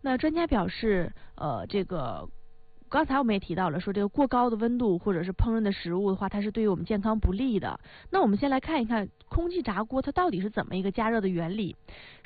那专家表示，刚才我们也提到了，说这个过高的温度或者是烹饪的食物的话，它是对于我们健康不利的。那我们先来看一看空气炸锅它到底是怎么一个加热的原理。